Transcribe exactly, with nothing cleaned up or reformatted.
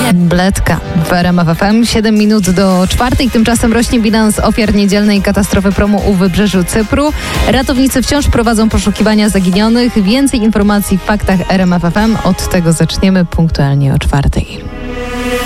Bledka w R M F F M. siedem minut do czwartej. Tymczasem rośnie bilans ofiar niedzielnej katastrofy promu u wybrzeżu Cypru. Ratownicy wciąż prowadzą poszukiwania zaginionych. Więcej informacji w faktach R M F F M. Od tego zaczniemy punktualnie o czwartej.